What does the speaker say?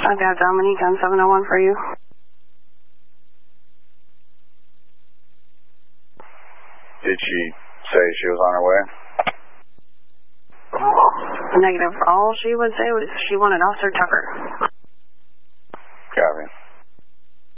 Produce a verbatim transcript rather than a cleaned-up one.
I've got Dominique on seven oh one for you. Did she say she was on her way? Negative. All she would say was she wanted Officer Tucker.